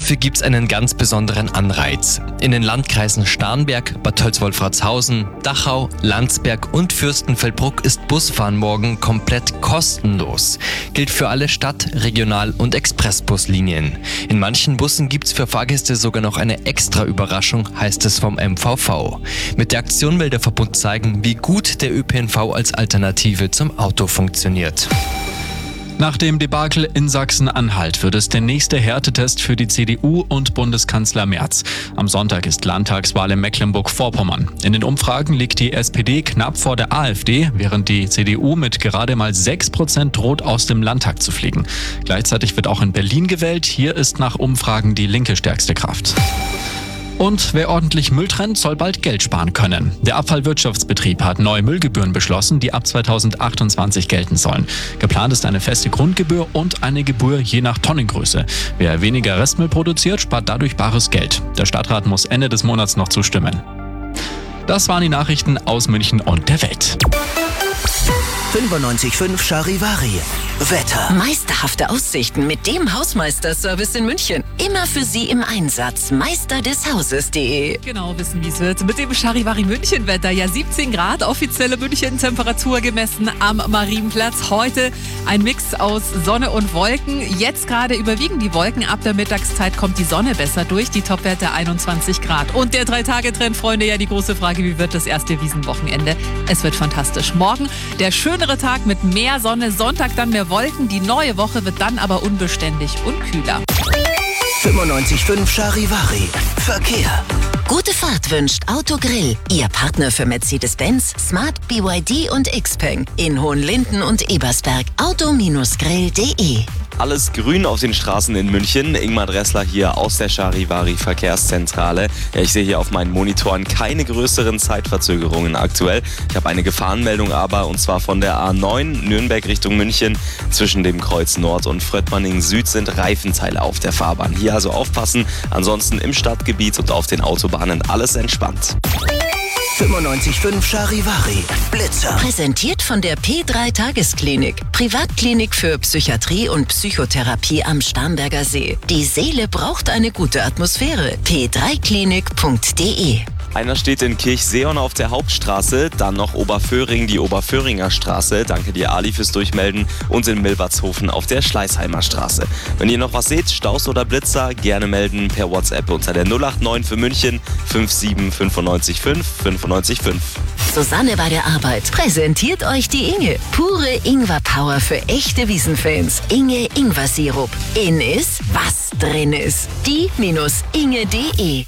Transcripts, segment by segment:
Dafür gibt's einen ganz besonderen Anreiz. In den Landkreisen Starnberg, Bad Tölz-Wolfratshausen, Dachau, Landsberg und Fürstenfeldbruck ist Busfahren morgen komplett kostenlos. Gilt für alle Stadt-, Regional- und Expressbuslinien. In manchen Bussen gibt's für Fahrgäste sogar noch eine extra Überraschung, heißt es vom MVV. Mit der Aktion will der Verbund zeigen, wie gut der ÖPNV als Alternative zum Auto funktioniert. Nach dem Debakel in Sachsen-Anhalt wird es der nächste Härtetest für die CDU und Bundeskanzler Merz. Am Sonntag ist Landtagswahl in Mecklenburg-Vorpommern. In den Umfragen liegt die SPD knapp vor der AfD, während die CDU mit gerade mal 6% droht, aus dem Landtag zu fliegen. Gleichzeitig wird auch in Berlin gewählt. Hier ist nach Umfragen die Linke stärkste Kraft. Und wer ordentlich Müll trennt, soll bald Geld sparen können. Der Abfallwirtschaftsbetrieb hat neue Müllgebühren beschlossen, die ab 2028 gelten sollen. Geplant ist eine feste Grundgebühr und eine Gebühr je nach Tonnengröße. Wer weniger Restmüll produziert, spart dadurch bares Geld. Der Stadtrat muss Ende des Monats noch zustimmen. Das waren die Nachrichten aus München und der Welt. 95.5 Charivari. Wetter. Meisterhafte Aussichten mit dem Hausmeisterservice in München. Immer für Sie im Einsatz. Meisterdeshauses.de. Genau, wissen, wie es wird. Mit dem Charivari München-Wetter. Ja, 17 Grad, offizielle München-Temperatur gemessen am Marienplatz. Heute ein Mix aus Sonne und Wolken. Jetzt gerade überwiegen die Wolken. Ab der Mittagszeit kommt die Sonne besser durch. Die Topwerte 21 Grad. Und der 3-Tage-Trend, Freunde, ja die große Frage, wie wird das erste Wiesenwochenende? Es wird fantastisch. Morgen der schönere Tag mit mehr Sonne. Sonntag dann mehr Wolken. Die neue Woche wird dann aber unbeständig und kühler. 95.5 Charivari. Verkehr. Gute Fahrt wünscht Autogrill. Ihr Partner für Mercedes-Benz, Smart, BYD und Xpeng. In Hohenlinden und Ebersberg. Auto-grill.de. Alles grün auf den Straßen in München. Ingmar Dressler hier aus der Charivari Verkehrszentrale. Ja, ich sehe hier auf meinen Monitoren keine größeren Zeitverzögerungen aktuell. Ich habe eine Gefahrenmeldung aber, und zwar von der A9 Nürnberg Richtung München. Zwischen dem Kreuz Nord und Fröttmanning Süd sind Reifenteile auf der Fahrbahn. Hier also aufpassen. Ansonsten im Stadtgebiet und auf den Autobahnen alles entspannt. 95.5 Charivari. Blitzer. Präsentiert von der P3 Tagesklinik. Privatklinik für Psychiatrie und Psychotherapie am Starnberger See. Die Seele braucht eine gute Atmosphäre. p3klinik.de. Einer steht in Kirchseeon auf der Hauptstraße, dann noch Oberföhring, die Oberföhringer Straße. Danke dir, Ali, fürs Durchmelden. Und in Milbertshofen auf der Schleißheimer Straße. Wenn ihr noch was seht, Staus oder Blitzer, gerne melden per WhatsApp unter der 089 für München 57 95 5 95 5. Susanne bei der Arbeit präsentiert euch die Inge. Pure Ingwer-Power für echte Wiesenfans. Inge Ingwer-Sirup. In ist, was drin ist. Die-inge.de.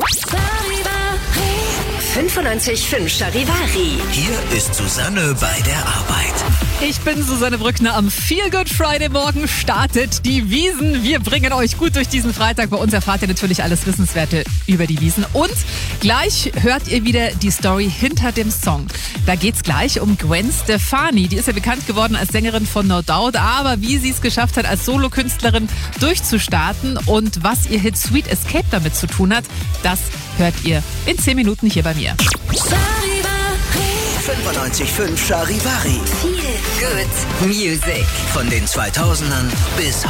95.5 Charivari. Hier ist Susanne bei der Arbeit. Ich bin Susanne Brückner. Am Feel Good Friday morgen startet die Wiesn. Wir bringen euch gut durch diesen Freitag. Bei uns erfahrt ihr natürlich alles Wissenswerte über die Wiesn. Und gleich hört ihr wieder die Story hinter dem Song. Da geht's gleich um Gwen Stefani. Die ist ja bekannt geworden als Sängerin von No Doubt. Aber wie sie es geschafft hat, als Solokünstlerin durchzustarten und was ihr Hit Sweet Escape damit zu tun hat, das hört ihr in 10 Minuten hier bei mir. 95.5 Charivari. Feel good music. Von den 2000ern bis